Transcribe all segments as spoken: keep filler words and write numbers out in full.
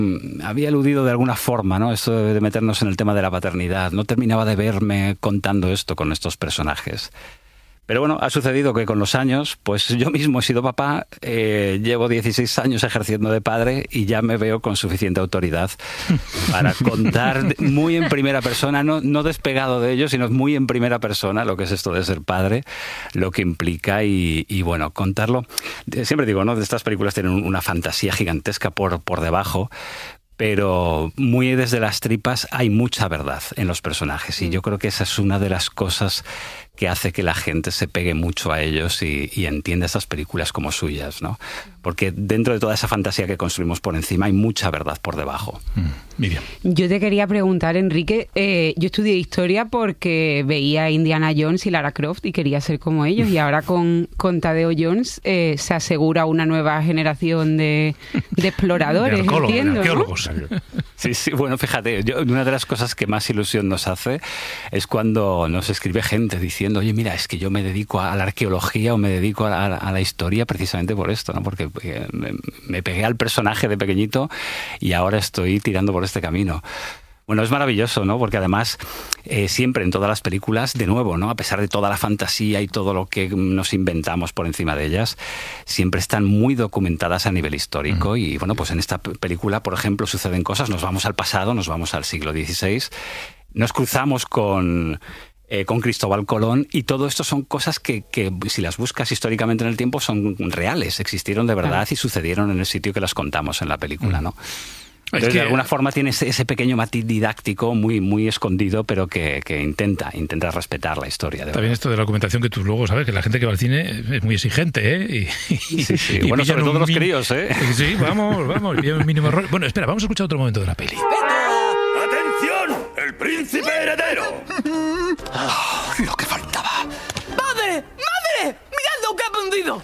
había eludido de alguna forma, ¿no? Esto de meternos en el tema de la paternidad. No terminaba de verme contando esto con estos personajes. Pero bueno, ha sucedido que con los años, pues yo mismo he sido papá, eh, llevo dieciséis años ejerciendo de padre y ya me veo con suficiente autoridad para contar muy en primera persona, no, no despegado de ello, sino muy en primera persona lo que es esto de ser padre, lo que implica y, y bueno, contarlo. Siempre digo, ¿no? De estas películas tienen una fantasía gigantesca por, por debajo, pero muy desde las tripas hay mucha verdad en los personajes y yo creo que esa es una de las cosas que hace que la gente se pegue mucho a ellos y, y entienda estas películas como suyas, ¿no? Porque dentro de toda esa fantasía que construimos por encima hay mucha verdad por debajo. Mm, Miriam. Yo te quería preguntar, Enrique, eh, yo estudié historia porque veía a Indiana Jones y Lara Croft y quería ser como ellos, y ahora con, con Tadeo Jones eh, se asegura una nueva generación de, de exploradores, de arqueólogos, entiendo, de arqueólogos. ¿no? Sí, sí, bueno, fíjate, yo, una de las cosas que más ilusión nos hace es cuando nos escribe gente diciendo, oye, mira, es que yo me dedico a la arqueología o me dedico a la, a la historia precisamente por esto, ¿no? Porque me, me pegué al personaje de pequeñito y ahora estoy tirando por este camino. Bueno, es maravilloso, ¿no? Porque además eh, siempre en todas las películas, de nuevo, ¿no? A pesar de toda la fantasía y todo lo que nos inventamos por encima de ellas, siempre están muy documentadas a nivel histórico. Mm. Y bueno, pues en esta película, por ejemplo, suceden cosas, nos vamos al pasado, nos vamos al siglo dieciséis, nos cruzamos con... Eh, con Cristóbal Colón, y todo esto son cosas que, que, si las buscas históricamente en el tiempo, son reales, existieron de verdad y sucedieron en el sitio que las contamos en la película, ¿no? Entonces, es que de alguna forma tiene ese, ese pequeño matiz didáctico muy, muy escondido, pero que, que intenta, intenta respetar la historia. De También esto de la documentación, que tú luego sabes que la gente que va al cine es muy exigente, ¿eh? Y, sí, sí. Y bueno, sobre todo los críos, ¿eh? Sí, vamos, vamos, un mínimo error. Bueno, espera, vamos a escuchar otro momento de la peli. ¡Atención! ¡El príncipe heredero! Oh, lo que faltaba. ¡Madre! ¡Madre! ¡Mirad lo que ha aprendido!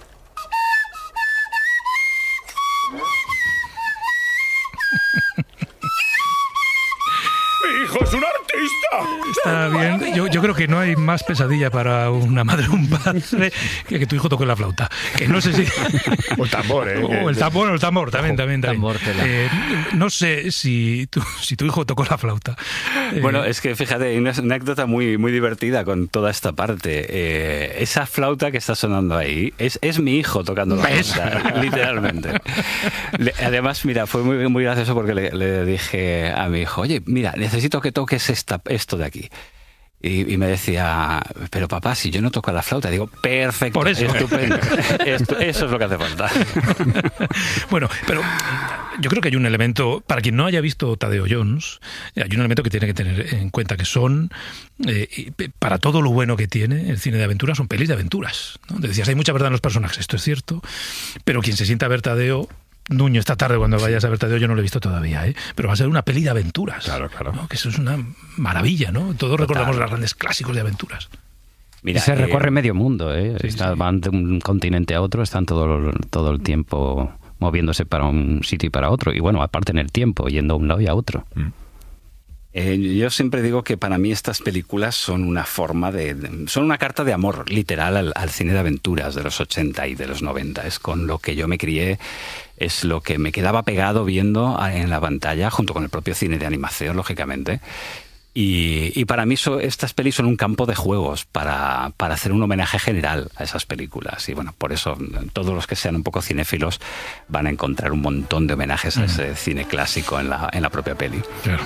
¡Mi hijo es un artista! Está bien. Yo, yo creo que no hay más pesadilla para una madre o un padre que que tu hijo toque la flauta. Que no sé si... O el tambor, ¿eh? O el tambor, o el tambor, también, también, también. Tambor, eh, no sé si tu, si tu hijo tocó la flauta. Eh... Bueno, es que fíjate, hay una anécdota muy, muy divertida con toda esta parte. Eh, esa flauta que está sonando ahí es, es mi hijo tocando la flauta, literalmente. Le, además, mira, fue muy, muy gracioso porque le, le dije a mi hijo, oye, mira, necesito que toques esta, esto de aquí. Y, y me decía, pero papá, si yo no toco la flauta. Digo, perfecto, por eso. Estupendo. Esto, eso es lo que hace falta. Bueno, pero yo creo que hay un elemento, para quien no haya visto Tadeo Jones, hay un elemento que tiene que tener en cuenta, que son, eh, para todo lo bueno que tiene el cine de aventuras, son pelis de aventuras, ¿no? Te decías, hay mucha verdad en los personajes, esto es cierto, pero quien se sienta a ver Tadeo... Nuño, esta tarde cuando vayas a ver Tadeo, yo no lo he visto todavía, ¿eh? Pero va a ser una peli de aventuras. Claro, claro. ¿No? Que eso es una maravilla, ¿no? Todos Total. recordamos los grandes clásicos de aventuras. Mira, y se eh, recorre medio mundo, ¿eh? Sí, Está, sí. Van de un continente a otro, están todo, todo el tiempo moviéndose para un sitio y para otro. Y bueno, aparte en el tiempo, yendo a un lado y a otro. Mm. Eh, yo siempre digo que para mí estas películas son una forma de... de son una carta de amor literal al, al cine de aventuras de los ochenta y de los noventa. Es con lo que yo me crié, es lo que me quedaba pegado viendo en la pantalla, junto con el propio cine de animación, lógicamente. Y, y para mí so, estas pelis son un campo de juegos para, para hacer un homenaje general a esas películas. Y bueno, por eso todos los que sean un poco cinéfilos van a encontrar un montón de homenajes a ese cine clásico en la, en la propia peli. Claro.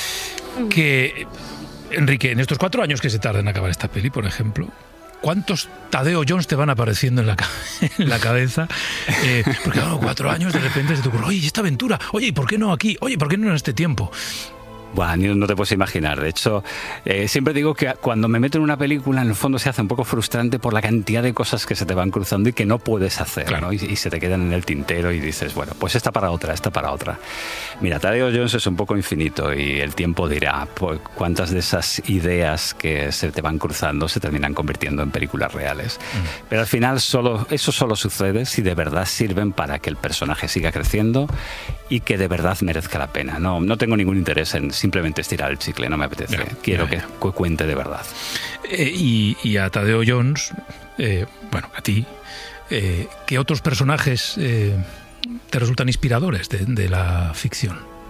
Que, Enrique, en estos cuatro años que se tarda en acabar esta peli, por ejemplo, ¿cuántos Tadeo Jones te van apareciendo en la, en la cabeza? Eh, porque claro, cuatro años de repente se te ocurre, oye, ¿y esta aventura? Oye, ¿y por qué no aquí? Oye, ¿por qué no en este tiempo? Bueno, no te puedes imaginar. De hecho, eh, siempre digo que cuando me meto en una película, en el fondo se hace un poco frustrante por la cantidad de cosas que se te van cruzando y que no puedes hacer, claro. ¿no? Y, y se te quedan en el tintero y dices, bueno, pues esta para otra, esta para otra. Mira, Tadeo Jones es un poco infinito y el tiempo dirá pues, cuántas de esas ideas que se te van cruzando se terminan convirtiendo en películas reales. Mm. Pero al final solo, eso solo sucede si de verdad sirven para que el personaje siga creciendo y que de verdad merezca la pena. No, no tengo ningún interés en simplemente estirar el chicle, no me apetece. Ya, Quiero ya, ya. que cuente de verdad. Eh, y, y a Tadeo Jones, eh, bueno, a ti, eh, ¿qué otros personajes eh, te resultan inspiradores de, de la ficción?